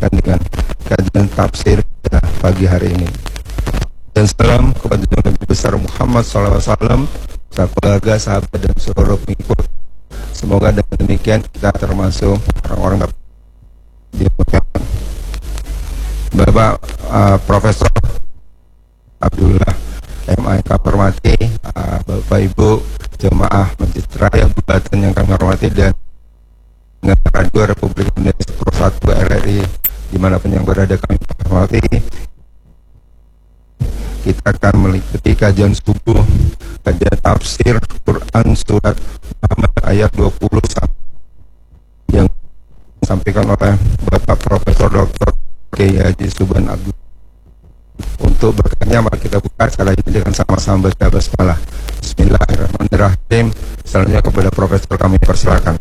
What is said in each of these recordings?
dengan kajian tafsir pagi hari ini. Dan salam kepada Nabi besar Muhammad SAW, keluarga, sahabat dan seluruh pengikut. Semoga dengan demikian kita termasuk orang-orang dimuliakan. Bapak Profesor Abdullah MA yang kami hormati, Bapak Ibu jemaah Masjid Raya Bulatan yang kami hormati, dan Radio Republik Indonesia Pro1 RRI dimanapun yang berada kami hormati. Kita akan mengikuti kajian subuh, kajian tafsir Quran surat Muhammad ayat 20 yang disampaikan oleh Bapak Profesor Dr. Kiai Haji Subhan Abdul. Untuk berkatnya mari kita buka sekali lagi dengan sama-sama baca basmalah. Bismillahirrahmanirrahim. Selanjutnya kepada Profesor kami persilakan.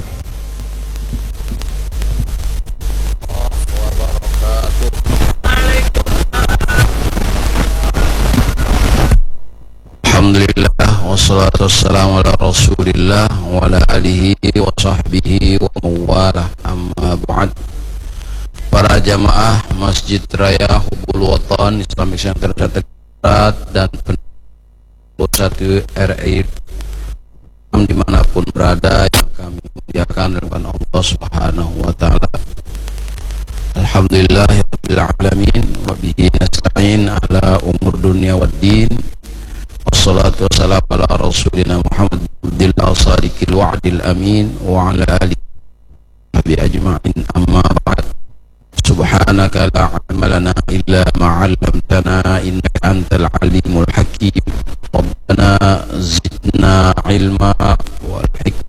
Alhamdulillah wassalatu wassalamu ala rasulillah wa ala alihi wa sahbihi wa mawalah, amma ba'd. Para jamaah Masjid Raya Hubul Watan Islamic Center Jakarta dan Pusat RRI dimanapun berada yang kami muliakan dengan Allah Subhanahu wa ta'ala. Alhamdulillahirabbil alamin wa bihi nasta'in ala umur dunya waddin. Wassalatu wassalamu ala rasulina Muhammad abdillah sadiqil wa'dil amin wa ala alihi ajma'in, amma ba'd. Subhanaka la ilma lana illa ma 'allamtana innaka antal alimul hakim. Rabbana zidna ilma wal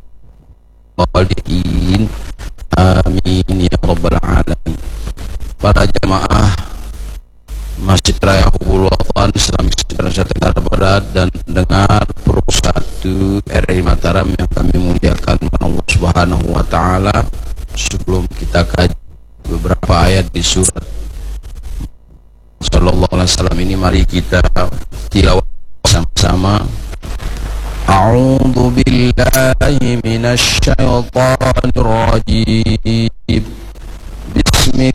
hikmah. Amin ya rabbal alamin. Para jamaah Masjid Raya Hubul Watan Islamic Center Jakarta Barat dan pendengar Pro 1 RRI Mataram yang kami muliakan Allah Subhanahu wa ta'ala, sebelum kita kaji beberapa ayat di surat sallallahu alaihi wasallam ini, mari kita tilawah sama-sama. A'udzu billahi minasy syaithanir rajim. Bismillah.